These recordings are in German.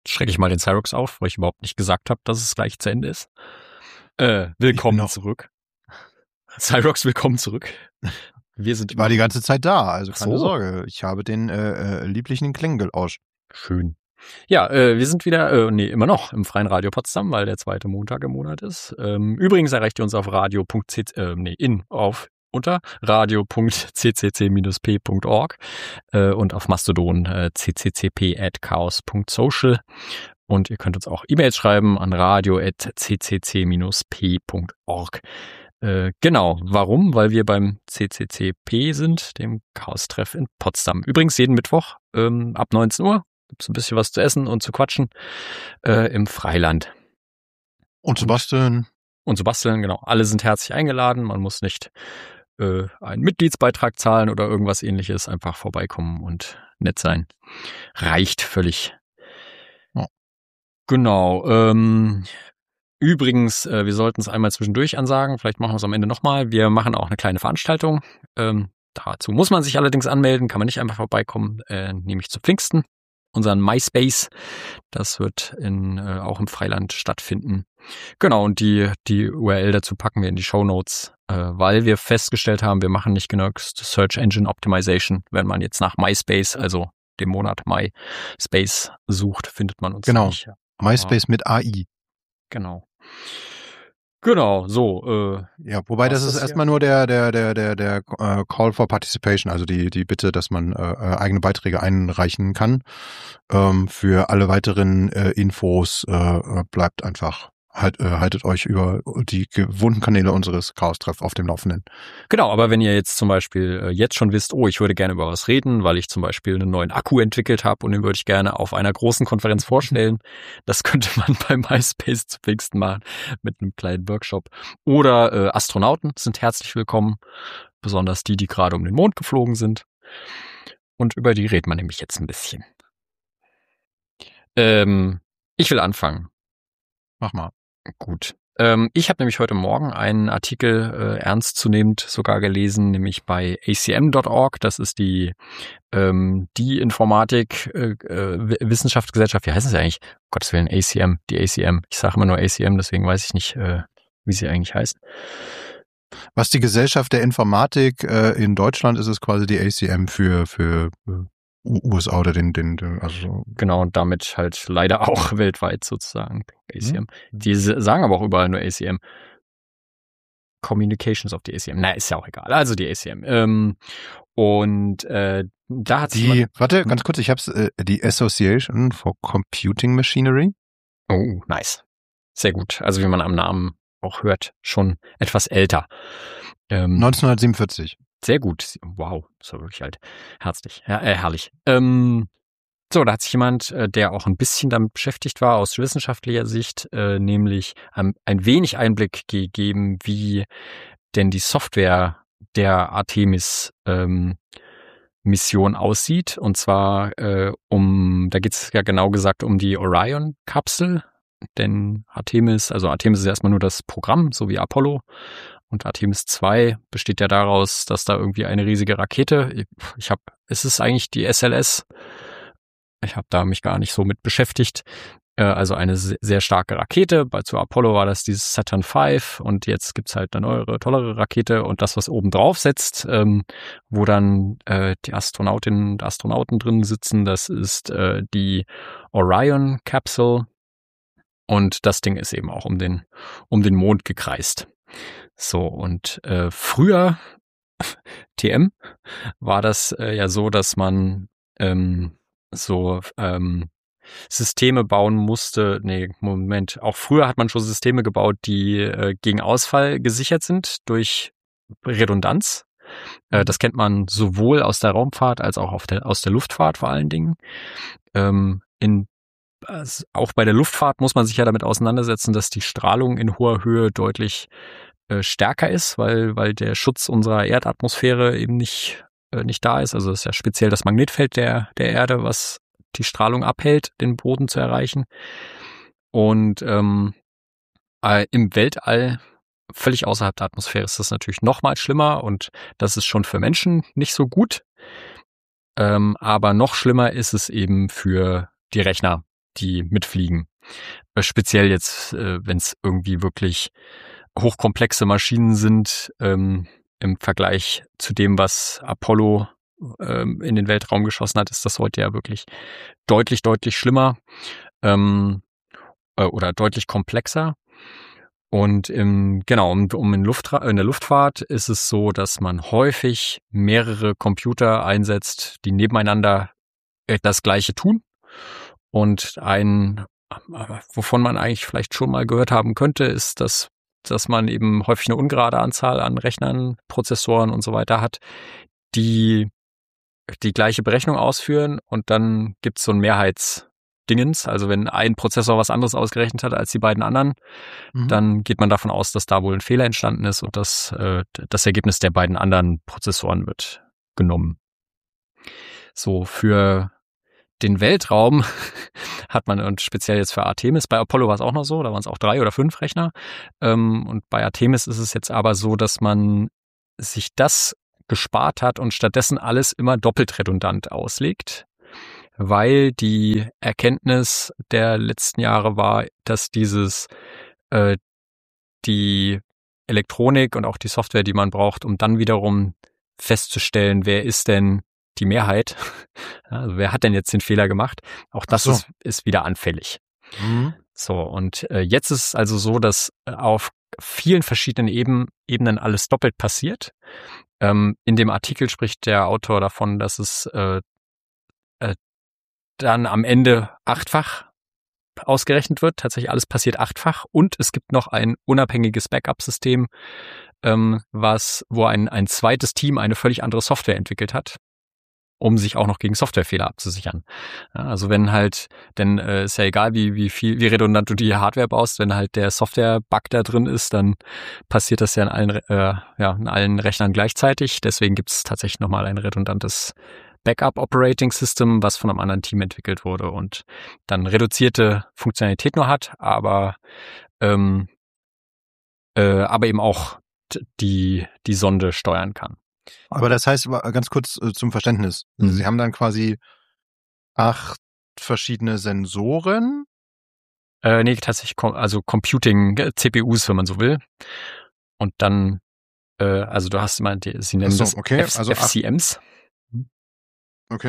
schrecke ich mal den Cyrox auf, weil ich überhaupt nicht gesagt habe, dass es gleich zu Ende ist. Willkommen zurück. Cyrox, willkommen zurück. Ich war die ganze Zeit da, also keine So. Sorge. Ich habe den lieblichen Klingelausch. Schön. Ja, wir sind wieder, immer noch im Freien Radio Potsdam, weil der zweite Montag im Monat ist. Übrigens erreicht ihr uns auf unter radio.ccc-p.org und auf Mastodon cccp@chaos.social. Und ihr könnt uns auch E-Mails schreiben an radio@ccc-p.org. Genau, warum? Weil wir beim CCCP sind, dem Chaos-Treff in Potsdam. Übrigens jeden Mittwoch ab 19 Uhr gibt's ein bisschen was zu essen und zu quatschen im Freiland. Und zu basteln. Und zu basteln, genau. Alle sind herzlich eingeladen. Man muss nicht einen Mitgliedsbeitrag zahlen oder irgendwas ähnliches. Einfach vorbeikommen und nett sein. Reicht völlig. Ja. Genau. Übrigens, wir sollten es einmal zwischendurch ansagen. Vielleicht machen wir es am Ende nochmal. Wir machen auch eine kleine Veranstaltung. Dazu muss man sich allerdings anmelden. Kann man nicht einfach vorbeikommen. Nämlich zu Pfingsten. Unseren MySpace. Das wird auch im Freiland stattfinden. Genau, und die URL dazu packen wir in die Shownotes, weil wir festgestellt haben, wir machen nicht genug Search Engine Optimization. Wenn man jetzt nach MySpace, also dem Monat MySpace sucht, findet man uns nicht. MySpace mit AI. Genau, so. Ja, wobei das ist erstmal nur der Call for Participation, also die Bitte, dass man eigene Beiträge einreichen kann. Für alle weiteren Infos bleibt einfach, haltet euch über die gewohnten Kanäle unseres Chaos-Treff auf dem Laufenden. Genau, aber wenn ihr jetzt zum Beispiel jetzt schon wisst, ich würde gerne über was reden, weil ich zum Beispiel einen neuen Akku entwickelt habe und den würde ich gerne auf einer großen Konferenz vorstellen, das könnte man bei MySpace zu Pfingsten machen mit einem kleinen Workshop. Oder Astronauten sind herzlich willkommen, besonders die gerade um den Mond geflogen sind. Und über die redet man nämlich jetzt ein bisschen. Ich will anfangen. Mach mal. Gut. Ich habe nämlich heute Morgen einen Artikel ernstzunehmend sogar gelesen, nämlich bei acm.org. Das ist die Informatik Wissenschaftsgesellschaft. Wie heißt es eigentlich? Gottes Willen, ACM, die ACM. Ich sage immer nur ACM, deswegen weiß ich nicht, wie sie eigentlich heißt. Was die Gesellschaft der Informatik in Deutschland ist, ist quasi die ACM für USA oder also genau, und damit halt leider auch weltweit sozusagen ACM. Die sagen aber auch überall nur ACM. Communications of the ACM. Na, ist ja auch egal. Also die ACM. Da hat sich warte, ganz kurz, ich hab's, die Association for Computing Machinery. Oh, nice. Sehr gut. Also wie man am Namen auch hört, schon etwas älter. 1947. Sehr gut. Wow, das war wirklich alt. Herrlich. So, da hat sich jemand, der auch ein bisschen damit beschäftigt war, aus wissenschaftlicher Sicht, nämlich ein wenig Einblick gegeben, wie denn die Software der Artemis-Mission aussieht. Und zwar da geht es ja genau gesagt um die Orion-Kapsel. Denn Artemis ist erstmal nur das Programm, so wie Apollo. Und Artemis 2 besteht ja daraus, dass da irgendwie eine riesige Rakete, es ist eigentlich die SLS, ich habe da mich gar nicht so mit beschäftigt, also eine sehr starke Rakete, zu Apollo war das dieses Saturn V und jetzt gibt's halt eine neuere, tollere Rakete und das, was oben drauf setzt, wo dann die Astronautinnen und Astronauten drin sitzen, das ist die Orion Capsule und das Ding ist eben auch um den Mond gekreist. So, und früher, TM, war das ja so, dass man Systeme bauen musste. Auch früher hat man schon Systeme gebaut, die gegen Ausfall gesichert sind durch Redundanz. Das kennt man sowohl aus der Raumfahrt als auch aus der Luftfahrt vor allen Dingen. Auch bei der Luftfahrt muss man sich ja damit auseinandersetzen, dass die Strahlung in hoher Höhe deutlich stärker ist, weil der Schutz unserer Erdatmosphäre eben nicht da ist. Also es ist ja speziell das Magnetfeld der Erde, was die Strahlung abhält, den Boden zu erreichen. Und im Weltall, völlig außerhalb der Atmosphäre, ist das natürlich noch mal schlimmer und das ist schon für Menschen nicht so gut. Aber noch schlimmer ist es eben für die Rechner, die mitfliegen. Speziell jetzt, wenn es irgendwie wirklich hochkomplexe Maschinen sind, im Vergleich zu dem, was Apollo in den Weltraum geschossen hat, ist das heute ja wirklich deutlich, deutlich schlimmer oder deutlich komplexer. Und in der Luftfahrt ist es so, dass man häufig mehrere Computer einsetzt, die nebeneinander das Gleiche tun. Und wovon man eigentlich vielleicht schon mal gehört haben könnte, ist, dass man eben häufig eine ungerade Anzahl an Rechnern, Prozessoren und so weiter hat, die gleiche Berechnung ausführen, und dann gibt es so ein Mehrheitsdingens. Also wenn ein Prozessor was anderes ausgerechnet hat als die beiden anderen, dann geht man davon aus, dass da wohl ein Fehler entstanden ist, und das Ergebnis der beiden anderen Prozessoren wird genommen. So, für den Weltraum hat man, und speziell jetzt für Artemis, bei Apollo war es auch noch so, da waren es auch 3 oder 5 Rechner. Und bei Artemis ist es jetzt aber so, dass man sich das gespart hat und stattdessen alles immer doppelt redundant auslegt, weil die Erkenntnis der letzten Jahre war, dass die Elektronik und auch die Software, die man braucht, um dann wiederum festzustellen, wer ist denn die Mehrheit, also wer hat denn jetzt den Fehler gemacht, auch das ist wieder anfällig. So, und jetzt ist es also so, dass auf vielen verschiedenen Ebenen alles doppelt passiert. In dem Artikel spricht der Autor davon, dass es dann am Ende 8-fach ausgerechnet wird. Tatsächlich alles passiert 8-fach, und es gibt noch ein unabhängiges Backup-System, wo ein zweites Team eine völlig andere Software entwickelt hat, um sich auch noch gegen Softwarefehler abzusichern. Ja, also wenn halt, denn ist ja egal, wie redundant du die Hardware baust, wenn halt der Software-Bug da drin ist, dann passiert das ja in allen Rechnern gleichzeitig. Deswegen gibt es tatsächlich nochmal ein redundantes Backup-Operating-System, was von einem anderen Team entwickelt wurde und dann reduzierte Funktionalität nur hat, aber eben auch die Sonde steuern kann. Aber das heißt, ganz kurz zum Verständnis, Sie haben dann quasi 8 verschiedene Sensoren? Nee, tatsächlich, also Computing, CPUs, wenn man so will. Und dann, also du hast immer, sie nennen das FCMs. Okay.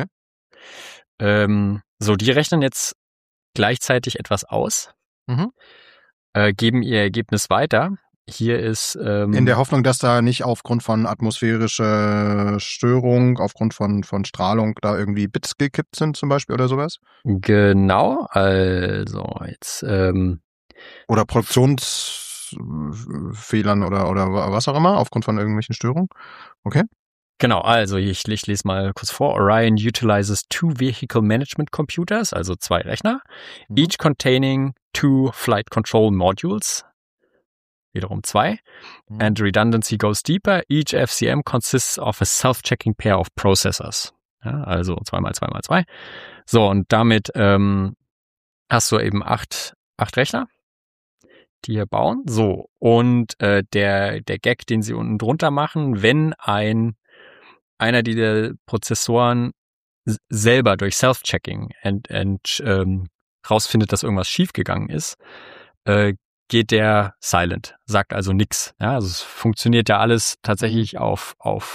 So, die rechnen jetzt gleichzeitig etwas aus, geben ihr Ergebnis weiter. Hier ist in der Hoffnung, dass da nicht aufgrund von atmosphärischer Störung, aufgrund von Strahlung da irgendwie Bits gekippt sind zum Beispiel oder sowas? Genau, also jetzt oder Produktionsfehlern oder was auch immer, aufgrund von irgendwelchen Störungen. Okay. Genau, also ich lese mal kurz vor. Orion utilizes 2 vehicle management computers, also 2 Rechner, each containing 2 flight control modules, wiederum 2. And redundancy goes deeper. Each FCM consists of a self-checking pair of processors. Ja, also 2 mal 2 mal 2. So, und damit hast du eben 8 Rechner, die hier bauen. So, und der Gag, den sie unten drunter machen, wenn einer dieser Prozessoren selber durch Self-Checking rausfindet, dass irgendwas schiefgegangen ist, geht der silent, sagt also nix. Ja, also es funktioniert ja alles tatsächlich auf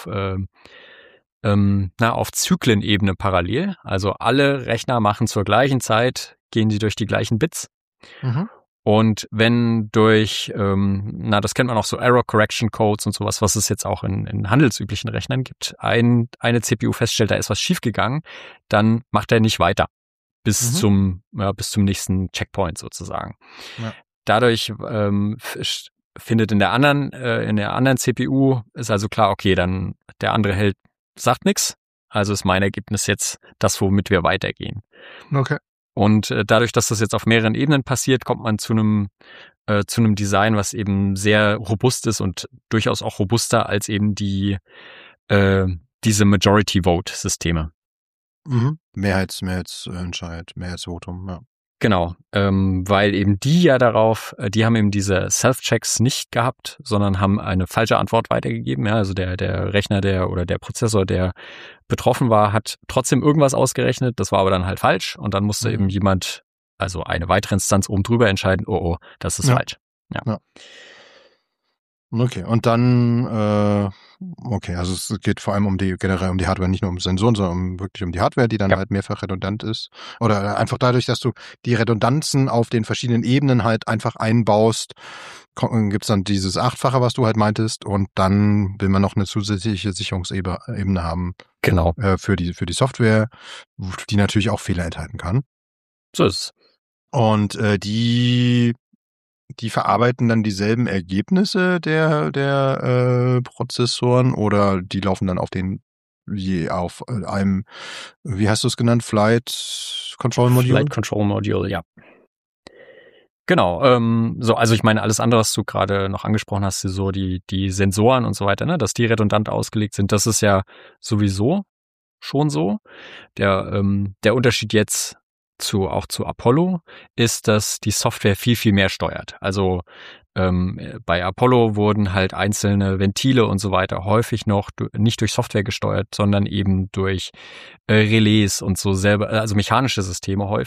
Zyklenebene parallel. Also alle Rechner machen zur gleichen Zeit, gehen sie durch die gleichen Bits. Und wenn durch, das kennt man auch so Error Correction Codes und sowas, was es jetzt auch in handelsüblichen Rechnern gibt, eine CPU feststellt, da ist was schiefgegangen, dann macht er nicht weiter bis zum nächsten Checkpoint sozusagen. Ja. Dadurch findet in der anderen CPU ist also klar, okay, dann der andere sagt nichts, also ist mein Ergebnis jetzt das, womit wir weitergehen. Okay. Und dadurch, dass das jetzt auf mehreren Ebenen passiert, kommt man zu einem Design, was eben sehr robust ist und durchaus auch robuster als eben diese Majority-Vote-Systeme. Mehrheitsentscheid, Mehrheitsvotum, ja. Genau, weil eben die haben eben diese Self-Checks nicht gehabt, sondern haben eine falsche Antwort weitergegeben. Ja, also der Rechner, oder der Prozessor, der betroffen war, hat trotzdem irgendwas ausgerechnet, das war aber dann halt falsch und dann musste eben jemand also eine weitere Instanz oben drüber entscheiden, oh, das ist falsch. Ja. Okay, und dann, also es geht vor allem generell um die Hardware, nicht nur um Sensoren, sondern wirklich um die Hardware, die dann halt mehrfach redundant ist. Oder einfach dadurch, dass du die Redundanzen auf den verschiedenen Ebenen halt einfach einbaust, gibt's dann dieses 8-fache, was du halt meintest, und dann will man noch eine zusätzliche Sicherungsebene haben. Genau. Für die Software, die natürlich auch Fehler enthalten kann. So ist es. Und die verarbeiten dann dieselben Ergebnisse der Prozessoren, oder die laufen dann auf einem, wie hast du es genannt? Flight Control Module? Flight Control Module, ja. Genau, also ich meine, alles andere, was du gerade noch angesprochen hast, so die Sensoren und so weiter, ne, dass die redundant ausgelegt sind, das ist ja sowieso schon so. Der Unterschied jetzt zu Apollo ist, dass die Software viel, viel mehr steuert. Also bei Apollo wurden halt einzelne Ventile und so weiter häufig noch nicht durch Software gesteuert, sondern eben durch Relais und so selber, also mechanische Systeme häufig.